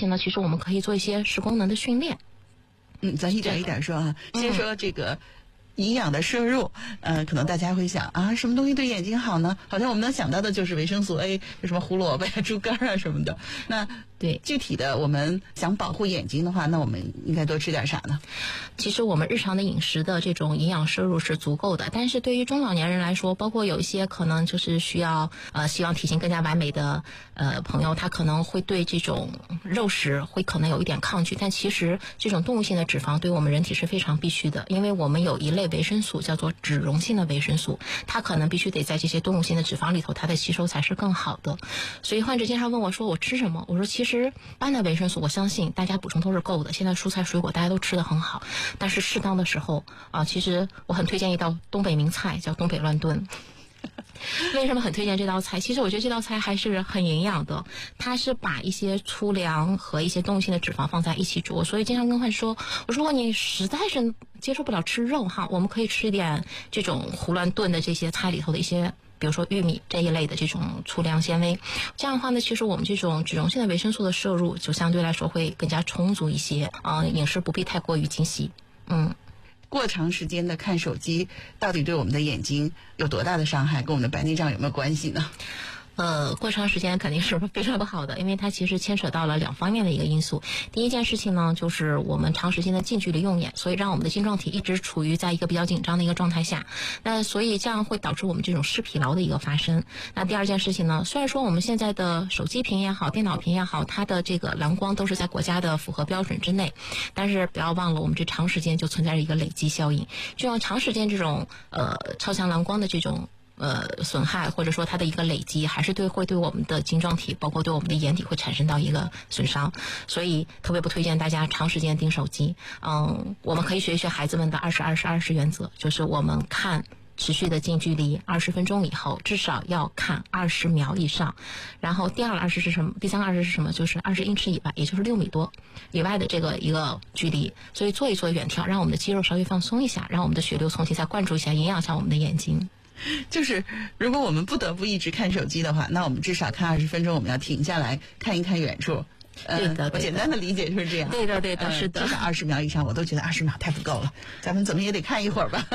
情呢，其实我们可以做一些视功能的训练。 咱一点一点说啊，先说这个营养的摄入，可能大家会想啊，什么东西对眼睛好呢？好像我们能想到的就是维生素 A， 什么胡萝卜呀、猪肝啊什么的。那对具体的，我们想保护眼睛的话，那我们应该多吃点啥呢？ 其实我们日常的饮食的这种营养摄入是足够的，但是对于中老年人来说，包括有一些可能就是需要希望体型更加完美的朋友，他可能会对这种肉食会可能有一点抗拒，但其实这种动物性的脂肪对我们人体是非常必须的，因为我们有一类维生素叫做脂溶性的维生素，它可能必须得在这些动物性的脂肪里头，它的吸收才是更好的。所以患者经常问我说我吃什么，我说其实一般的维生素我相信大家补充都是够的，现在蔬菜水果大家都吃得很好，但是适当的时候其实我很推荐一道东北名菜叫东北乱炖。为什么很推荐这道菜？其实我觉得这道菜还是很营养的，它是把一些粗粮和一些动物性的脂肪放在一起煮，所以经常跟患者说，我说如果你实在是接受不了吃肉哈，我们可以吃一点这种胡乱炖的这些菜里头的一些比如说玉米这一类的这种粗粮纤维，这样的话呢，其实我们这种脂溶性的维生素的摄入就相对来说会更加充足一些饮食不必太过于精细。 过长时间的看手机到底对我们的眼睛有多大的伤害，跟我们的白内障有没有关系呢？ 过长时间肯定是非常不好的，因为它其实牵扯到了两方面的一个因素。第一件事情呢，就是我们长时间的近距离用眼，所以让我们的晶状体一直处于在一个比较紧张的一个状态下，那所以这样会导致我们这种视疲劳的一个发生。那第二件事情呢，虽然说我们现在的手机屏也好，电脑屏也好，它的这个蓝光都是在国家的符合标准之内，但是不要忘了我们这长时间就存在着一个累积效应，就像长时间这种超强蓝光的这种损害，或者说它的一个累积，还是会对我们的晶状体，包括对我们的眼底会产生到一个损伤，所以特别不推荐大家长时间盯手机。我们可以学一学孩子们的20-20-20原则，就是我们看持续的近距离20分钟以后，至少要看20秒以上。然后第二个20是什么？第三个20是什么？就是20英尺以外，也就是6米多以外的这个一个距离。所以做一做远眺，让我们的肌肉稍微放松一下，让我们的血流重新再灌注一下，营养一下我们的眼睛。 就是如果我们不得不一直看手机的话，那我们至少看20分钟，我们要停下来看一看远处。 对的， 我简单的理解就是这样。 对的，对的，是的。 至少20秒以上，我都觉得20秒太不够了，咱们怎么也得看一会儿吧。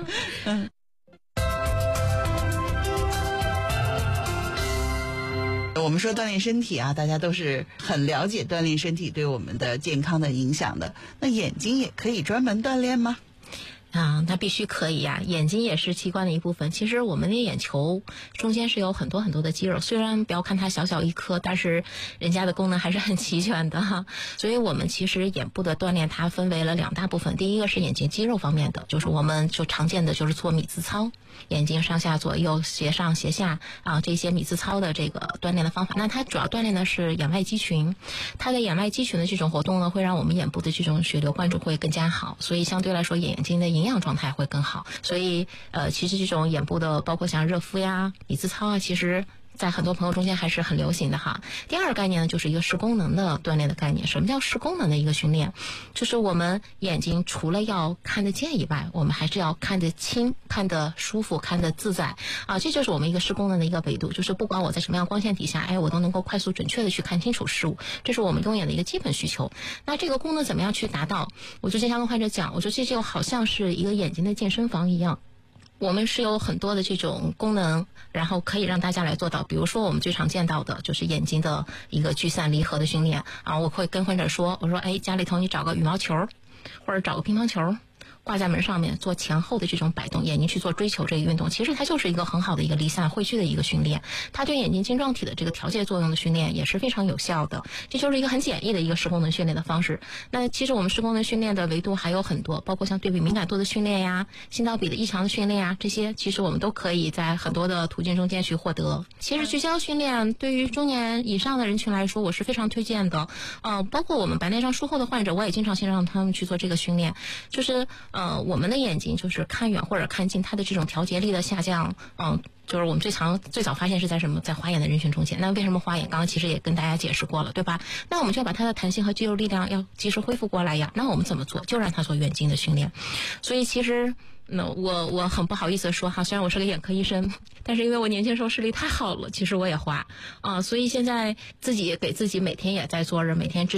我们说锻炼身体啊，大家都是很了解锻炼身体对我们的健康的影响的。那眼睛也可以专门锻炼吗？ 那必须可以呀，眼睛也是器官的一部分。其实我们的眼球中间是有很多很多的肌肉，虽然不要看它小小一颗，但是人家的功能还是很齐全的哈。所以我们其实眼部的锻炼它分为了2大部分，第一个是眼睛肌肉方面的，就是我们就常见的就是做米字操，眼睛上下左右斜上斜下这些米字操的这个锻炼的方法。那它主要锻炼的是眼外肌群，它的眼外肌群的这种活动呢，会让我们眼部的这种血流灌注会更加好，所以相对来说眼睛的营养状态会更好。所以其实这种眼部的包括像热敷呀、米字操其实在很多朋友中间还是很流行的哈。第二个概念呢，就是一个视功能的锻炼的概念。什么叫视功能的一个训练？就是我们眼睛除了要看得见以外，我们还是要看得清、看得舒服、看得自在这就是我们一个视功能的一个维度，就是不管我在什么样光线底下，我都能够快速准确的去看清楚事物，这是我们用眼的一个基本需求。那这个功能怎么样去达到？我就经常跟患者讲，我说这就好像是一个眼睛的健身房一样。我们是有很多的这种功能，然后可以让大家来做到。比如说我们最常见到的就是眼睛的一个聚散离合的训练我会跟患者说，我说家里头你找个羽毛球或者找个乒乓球挂在门上面，做前后的这种摆动，眼睛去做追求这个运动，其实它就是一个很好的一个离散汇聚的一个训练，它对眼睛晶状体的这个调节作用的训练也是非常有效的。这就是一个很简易的一个视功能训练的方式。那其实我们视功能训练的维度还有很多，包括像对比敏感度的训练呀、心导比的异常的训练呀，这些其实我们都可以在很多的途径中间去获得。其实聚焦训练对于中年以上的人群来说，我是非常推荐的。包括我们白内障术后的患者，我也经常先让他们去做这个训练，就是我们的眼睛就是看远或者看近，它的这种调节力的下降，就是我们最早发现是在什么，在花眼的人群中间。那为什么花眼？刚刚其实也跟大家解释过了，对吧？那我们就要把它的弹性和肌肉力量要及时恢复过来呀。那我们怎么做？就让他做远近的训练。所以其实我很不好意思说哈，虽然我是个眼科医生，但是因为我年轻时候视力太好了，其实我也花所以现在自己给自己每天也在做着，每天